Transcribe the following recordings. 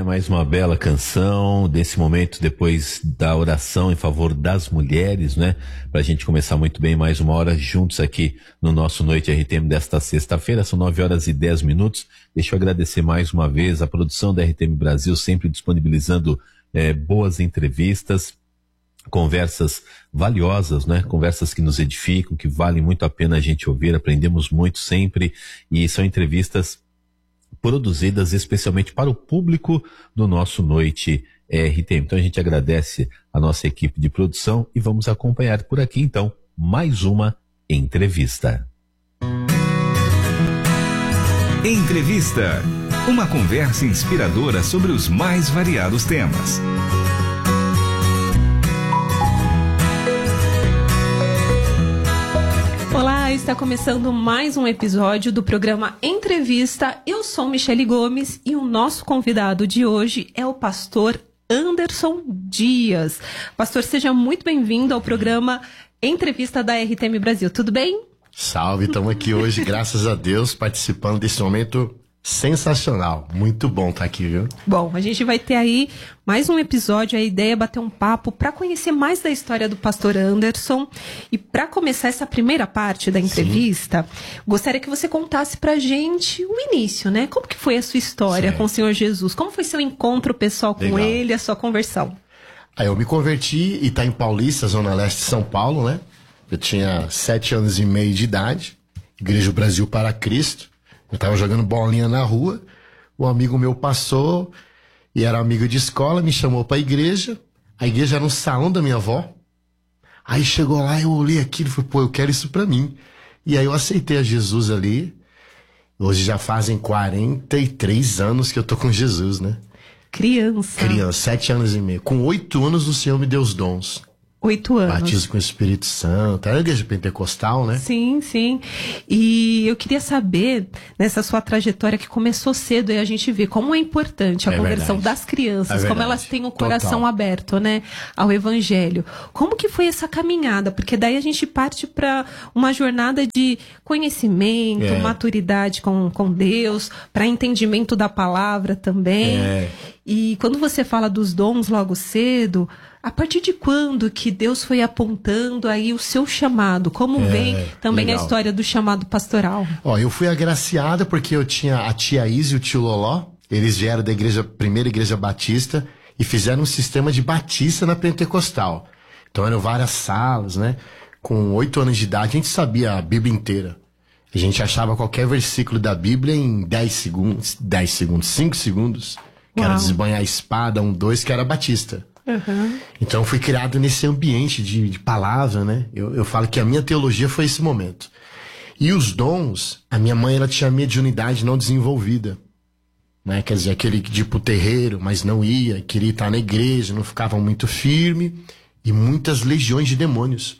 Mais uma bela canção desse momento depois da oração em favor das mulheres, né? Pra gente começar muito bem mais uma hora juntos aqui no nosso Noite RTM desta sexta-feira, são 9h10. Deixa eu agradecer mais uma vez a produção da RTM Brasil, sempre disponibilizando boas entrevistas, conversas valiosas, né? Conversas que nos edificam, que valem muito a pena a gente ouvir, aprendemos muito sempre, e são entrevistas produzidas especialmente para o público do nosso Noite RTM. Então a gente agradece a nossa equipe de produção e vamos acompanhar por aqui então mais uma entrevista. Entrevista, uma conversa inspiradora sobre os mais variados temas. Olá, está começando mais um episódio do programa Entrevista. Eu sou Michele Gomes e o nosso convidado de hoje é o pastor Anderson Dias. Pastor, seja muito bem-vindo ao programa Entrevista da RTM Brasil. Tudo bem? Salve, estamos aqui hoje, graças a Deus, participando desse momento sensacional. Muito bom estar aqui, viu? Bom, a gente vai ter aí mais um episódio. A ideia é bater um papo para conhecer mais da história do pastor Anderson. E para começar essa primeira parte da entrevista, gostaria que você contasse pra gente o início, né? Como que foi a sua história com o Senhor Jesus? Como foi seu encontro pessoal com ele, a sua conversão? Aí eu me converti em Itaim Paulista, Zona Leste de São Paulo, né? Eu tinha 7 anos e meio de idade, Igreja Brasil para Cristo. Eu tava jogando bolinha na rua, um amigo meu passou, e era amigo de escola, me chamou pra igreja. A igreja era no salão da minha avó. Aí chegou lá, eu olhei aquilo e falei, pô, eu quero isso pra mim. E aí eu aceitei a Jesus ali. Hoje já fazem 43 anos que eu tô com Jesus, né? Criança, 7 anos e meio. Com 8 anos o Senhor me deu os dons. 8 anos. Batismo com o Espírito Santo. Era a igreja pentecostal, né? Sim, sim. E eu queria saber, nessa sua trajetória que começou cedo, e a gente vê como é importante a conversão das crianças, como elas têm o coração aberto, né, ao Evangelho. Como que foi essa caminhada? Porque daí a gente parte para uma jornada de conhecimento, maturidade com Deus, para entendimento da palavra também. E quando você fala dos dons logo cedo, a partir de quando que Deus foi apontando aí o seu chamado? Como vem também a história do chamado pastoral? Ó, eu fui agraciada porque eu tinha a tia Isa e o tio Loló. Eles vieram da primeira igreja batista e fizeram um sistema de batista na pentecostal. Então eram várias salas, né? Com 8 anos de idade a gente sabia a Bíblia inteira. A gente achava qualquer versículo da Bíblia em 5 segundos. Que era desbanhar a espada, 1, 2, que era batista. Então eu fui criado nesse ambiente de palavra, né? Eu falo que a minha teologia foi esse momento. E os dons, a minha mãe ela tinha mediunidade não desenvolvida, né? Quer dizer, aquele de ir pro terreiro, mas não ia, queria estar na igreja, não ficava muito firme, e muitas legiões de demônios.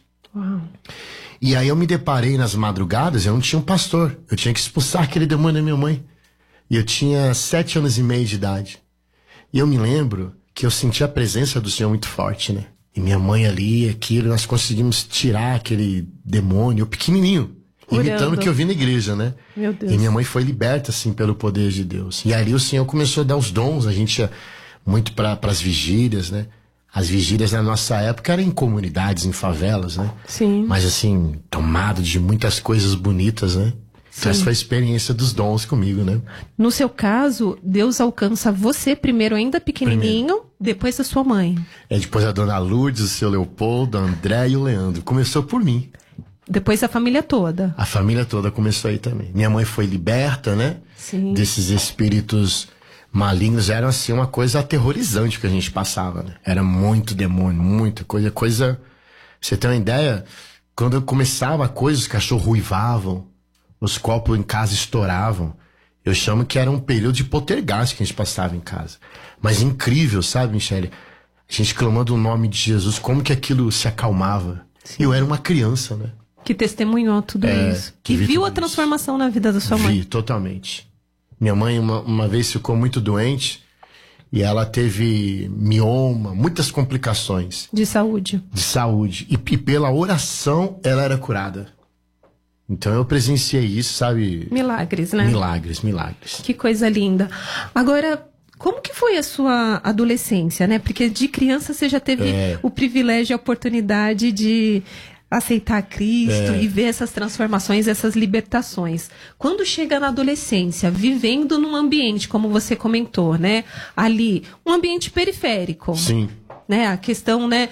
E aí eu me deparei nas madrugadas, eu não tinha um pastor, eu tinha que expulsar aquele demônio da minha mãe. E eu tinha 7 anos e meio de idade. E eu me lembro que eu senti a presença do Senhor muito forte, né? E minha mãe ali, aquilo, nós conseguimos tirar aquele demônio pequenininho, imitando o que eu vi na igreja, né? Meu Deus. E minha mãe foi liberta, assim, pelo poder de Deus. E ali o Senhor começou a dar os dons, a gente ia muito para as vigílias, né? As vigílias na nossa época eram em comunidades, em favelas, né? Sim. Mas assim, tomado de muitas coisas bonitas, né? Então essa foi a experiência dos dons comigo, né? No seu caso, Deus alcança você primeiro, ainda pequenininho, depois a sua mãe. Depois a dona Lourdes, o seu Leopoldo, a André e o Leandro. Começou por mim. Depois a família toda. A família toda começou aí também. Minha mãe foi liberta, né? Sim. Desses espíritos malignos. Era assim uma coisa aterrorizante que a gente passava, né? Era muito demônio, muita coisa. Você tem uma ideia? Quando eu começava a coisa, os cachorros ruivavam. Os copos em casa estouravam. Eu chamo que era um período de poltergeist que a gente passava em casa. Mas incrível, sabe, Michele? A gente clamando o nome de Jesus, como que aquilo se acalmava. E eu era uma criança, né? Que testemunhou tudo isso. Que viu a transformação na vida da sua mãe. Vi, totalmente. Minha mãe uma vez ficou muito doente e ela teve mioma, muitas complicações. De saúde. De saúde. E pela oração ela era curada. Então eu presenciei isso, sabe? Milagres, né? Milagres. Que coisa linda. Agora, como que foi a sua adolescência, né? Porque de criança você já teve o privilégio e a oportunidade de aceitar Cristo e ver essas transformações, essas libertações. Quando chega na adolescência, vivendo num ambiente, como você comentou, né? Ali, um ambiente periférico. Sim. Né? A questão, né,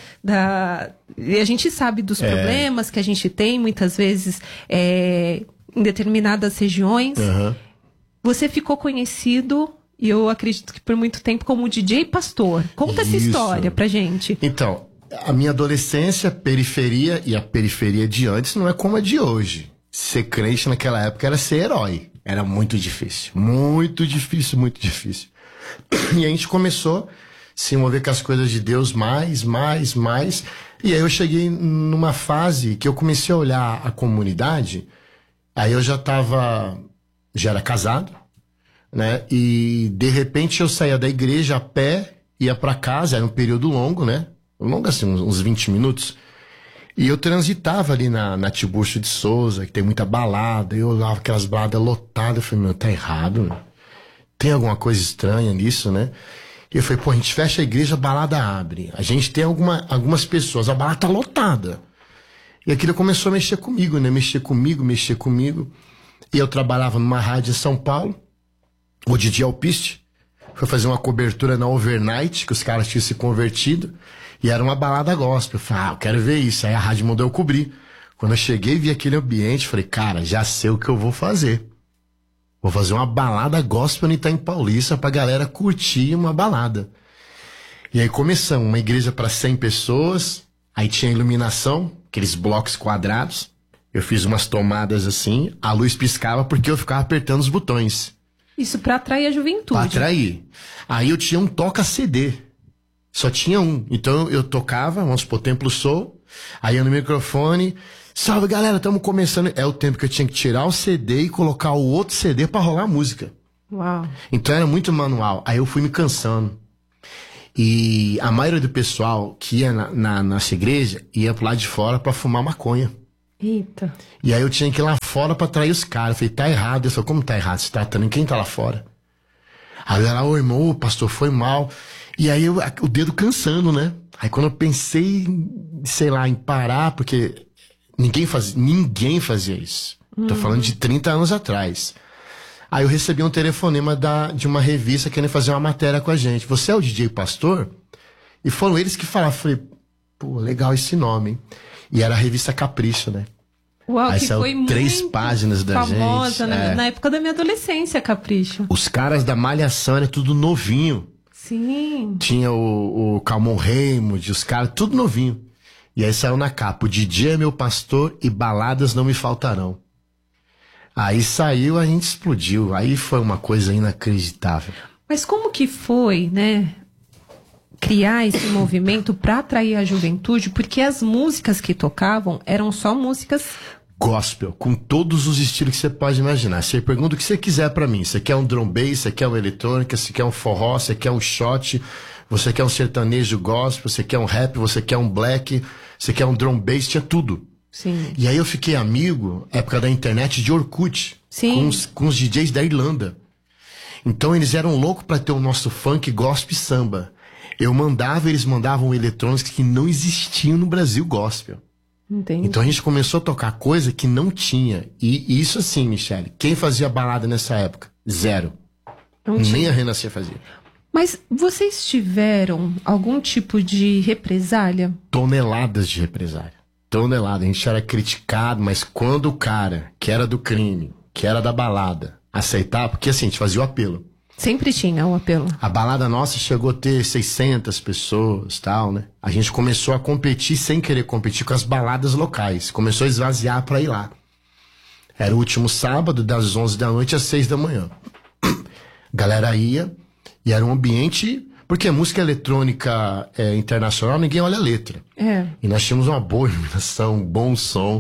e a gente sabe dos problemas que a gente tem, muitas vezes, em determinadas regiões. Uhum. Você ficou conhecido, e eu acredito que por muito tempo, como DJ Pastor. Conta essa história pra gente. Então, a minha adolescência, periferia, e a periferia de antes não é como a de hoje. Ser crente naquela época era ser herói. Era muito difícil. Muito difícil, muito difícil. E a gente começou a se envolver com as coisas de Deus mais. E aí eu cheguei numa fase que eu comecei a olhar a comunidade. Aí eu já era casado, né? E de repente eu saía da igreja a pé, ia pra casa, era um período longo, né? Longo assim, uns 20 minutos. E eu transitava ali na Tiburcio de Souza, que tem muita balada. Eu olhava aquelas baladas lotadas. Eu falei, tá errado, né? Tem alguma coisa estranha nisso, né? E eu falei, a gente fecha a igreja, a balada abre. A gente tem algumas pessoas, a balada tá lotada. E aquilo começou a mexer comigo, né? Mexer comigo. E eu trabalhava numa rádio em São Paulo. O Didi Alpiste foi fazer uma cobertura na Overnight, que os caras tinham se convertido. E era uma balada gospel. Eu falei, eu quero ver isso. Aí a rádio mandou eu cobrir. Quando eu cheguei e vi aquele ambiente, falei, cara, já sei o que eu vou fazer. Vou fazer uma balada gospel no Itaim Paulista pra galera curtir uma balada. E aí começamos, uma igreja para 100 pessoas. Aí tinha iluminação, aqueles blocos quadrados. Eu fiz umas tomadas assim, a luz piscava porque eu ficava apertando os botões. Isso pra atrair a juventude. Pra atrair. Aí eu tinha um toca-CD. Só tinha um. Então eu tocava, vamos supor, Templo Soul. Aí eu no microfone, salve galera, estamos começando. É o tempo que eu tinha que tirar o CD e colocar o outro CD pra rolar a música. Uau. Então era muito manual. Aí eu fui me cansando. E a maioria do pessoal que ia na nossa igreja ia pro lado de fora pra fumar maconha. Eita. E aí eu tinha que ir lá fora pra atrair os caras. Eu falei, tá errado. Eu falei, como tá errado? Você tá tratando quem tá lá fora? Aí ela, ô irmão, o pastor foi mal. E aí o dedo cansando, né? Aí quando eu pensei, sei lá, em parar, porque ninguém fazia isso. Tô falando de 30 anos atrás. Aí eu recebi um telefonema de uma revista querendo fazer uma matéria com a gente. Você é o DJ Pastor? E foram eles que falaram. Falei, pô, legal esse nome, hein? E era a revista Capricho, né? Uau, aí que saiu foi 3 muito páginas da famosa gente. Na época da minha adolescência, Capricho. Os caras da Malhação era tudo novinho. Sim. Tinha o Calmon Raymond, os caras, tudo novinho. E aí saiu na capa, o DJ é meu pastor e baladas não me faltarão. Aí saiu, a gente explodiu. Aí foi uma coisa inacreditável. Mas como que foi, né, criar esse movimento para atrair a juventude? Porque as músicas que tocavam eram só músicas gospel, com todos os estilos que você pode imaginar. Você pergunta o que você quiser pra mim. Você quer um drum bass, você quer uma eletrônica, você quer um forró, você quer um shot, você quer um sertanejo gospel, você quer um rap, você quer um black, você quer um drum bass, tinha tudo. Sim. E aí eu fiquei amigo, época da internet, de Orkut. Sim. Com os DJs da Irlanda. Então eles eram loucos pra ter o nosso funk, gospel e samba. Eu mandava, eles mandavam eletrônicos que não existiam no Brasil gospel. Entendi. Então a gente começou a tocar coisa que não tinha. E isso assim, Michele, quem fazia balada nessa época? Zero. Nem a Renascer fazia. Mas vocês tiveram algum tipo de represália? Toneladas de represália. Tonelada. A gente era criticado, mas quando o cara que era do crime, que era da balada, aceitava, porque assim, a gente fazia o apelo. Sempre tinha o apelo. A balada nossa chegou a ter 600 pessoas, tal, né? A gente começou a competir sem querer competir com as baladas locais. Começou a esvaziar pra ir lá. Era o último sábado, das 11 da noite às 6 da manhã. Galera ia, e era um ambiente... Porque música eletrônica internacional, ninguém olha a letra. É. E nós tínhamos uma boa iluminação, um bom som.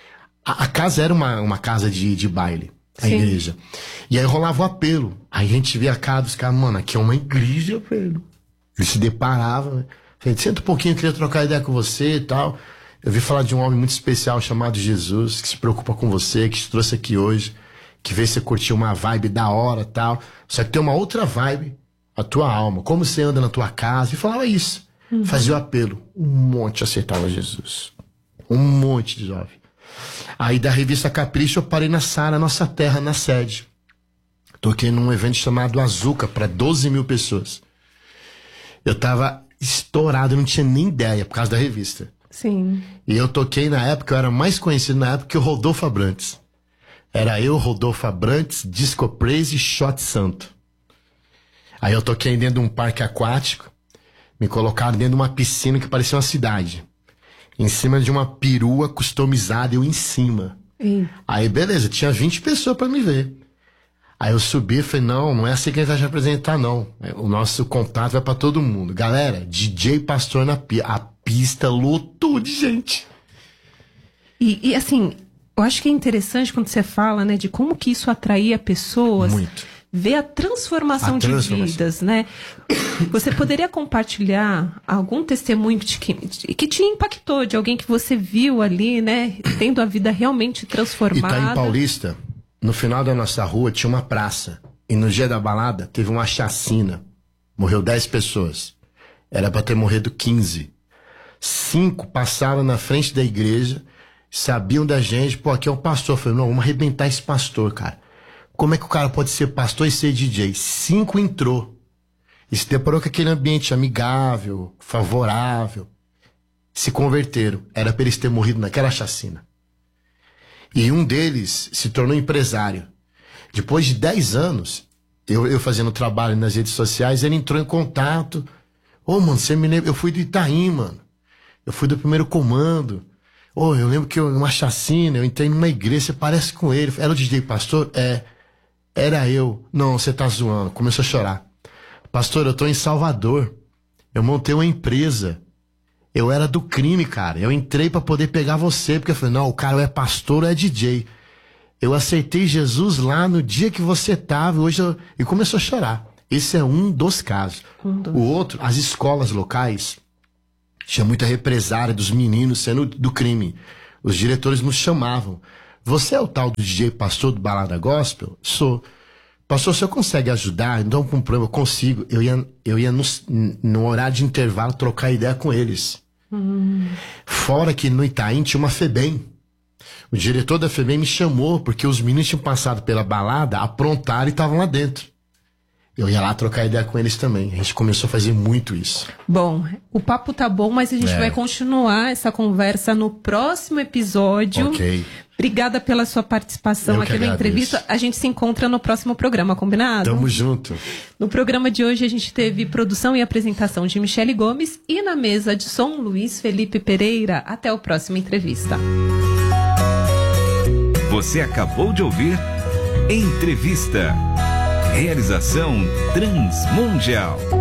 A casa era uma casa de baile. A Sim. igreja. E aí rolava o apelo. Aí a gente via a cara dos caras, mano, aqui é uma igreja, velho. Eles se deparavam, né? Falei, senta um pouquinho, eu queria trocar ideia com você e tal. Eu vi falar de um homem muito especial chamado Jesus, que se preocupa com você, que te trouxe aqui hoje, que veio você curtir uma vibe da hora e tal. Só que tem uma outra vibe. a tua alma? Como você anda na tua casa? E falava isso. Fazia o apelo. Um monte aceitava Jesus. Um monte de jovem. Aí da revista Capricho eu parei na Sara, Nossa Terra, na sede. Toquei num evento chamado Azuca para 12 mil pessoas. Eu tava estourado, eu não tinha nem ideia por causa da revista. Sim. E eu toquei na época, eu era mais conhecido na época que o Rodolfo Abrantes. Era eu, Rodolfo Abrantes, Disco Praise e Shot Santo. Aí eu toquei dentro de um parque aquático, me colocaram dentro de uma piscina que parecia uma cidade. Em cima de uma perua customizada, eu em cima. Aí beleza, tinha 20 pessoas pra me ver. Aí eu subi e falei, não é assim que a gente vai te apresentar, não. O nosso contato vai pra todo mundo. Galera, DJ Pastor na pista. A pista lotou de gente. E assim, eu acho que é interessante quando você fala, né, de como que isso atraía pessoas. Muito. Ver a transformação de vidas, né? Você poderia compartilhar algum testemunho que te impactou, de alguém que você viu ali, né, tendo a vida realmente transformada? Itaim Paulista, no final da nossa rua tinha uma praça. E no dia da balada teve uma chacina. Morreu 10 pessoas. Era pra ter morrido 15. 5 passaram na frente da igreja, sabiam da gente, pô, aqui é um pastor. Eu falei, não, vamos arrebentar esse pastor, cara. Como é que o cara pode ser pastor e ser DJ? 5 entrou. E se deparou com aquele ambiente amigável, favorável. Se converteram. Era pra eles terem morrido naquela chacina. E um deles se tornou empresário. Depois de 10 anos, eu fazendo trabalho nas redes sociais, ele entrou em contato. Mano, você me lembra? Eu fui do Itaim, mano. Eu fui do primeiro comando. Eu lembro que uma chacina, eu entrei numa igreja, você parece com ele. Era o DJ Pastor? Era eu. Não, você tá zoando. Começou a chorar. Pastor, eu tô em Salvador. Eu montei uma empresa. Eu era do crime, cara. Eu entrei pra poder pegar você, porque eu falei, não, o cara é pastor ou é DJ. Eu aceitei Jesus lá no dia que você tava, e começou a chorar. Esse é um dos casos. O outro, as escolas locais, tinha muita represária dos meninos sendo do crime. Os diretores nos chamavam. Você é o tal do DJ Pastor do Balada Gospel? Sou. Pastor, o senhor consegue ajudar? Então, com um problema, eu consigo. Eu ia no horário de intervalo trocar ideia com eles. Fora que no Itaim tinha uma FEBEM. O diretor da FEBEM me chamou porque os meninos tinham passado pela balada, aprontaram e estavam lá dentro. Eu ia lá trocar ideia com eles também. A gente começou a fazer muito isso. Bom, o papo tá bom, mas a gente vai continuar essa conversa no próximo episódio. Ok. Obrigada pela sua participação aqui na entrevista. A gente se encontra no próximo programa, combinado? Tamo junto. No programa de hoje a gente teve produção e apresentação de Michele Gomes e na mesa de som Luiz Felipe Pereira. Até o próximo entrevista. Você acabou de ouvir Entrevista. Realização Transmundial.